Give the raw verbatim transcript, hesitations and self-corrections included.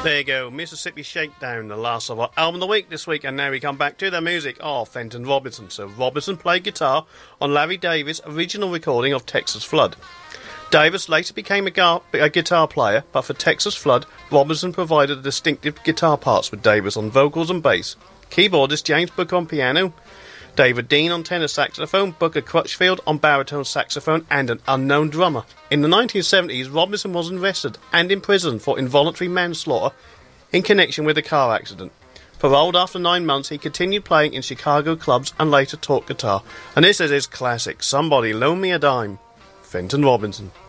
There you go, Mississippi Shakedown, the last of our album of the week this week, and now we come back to the music of Fenton Robinson. So Robinson played guitar on Larry Davis' original recording of Texas Flood. Davis later became a, gar- a guitar player, but for Texas Flood, Robinson provided the distinctive guitar parts with Davis on vocals and bass, keyboardist James Booker on piano, David Dean on tenor saxophone, Booker Crutchfield on baritone saxophone, and an unknown drummer. In the nineteen seventies, Robinson was arrested and imprisoned for involuntary manslaughter in connection with a car accident. Paroled after nine months, he continued playing in Chicago clubs and later taught guitar. And this is his classic, Somebody Loan Me a Dime, Fenton Robinson.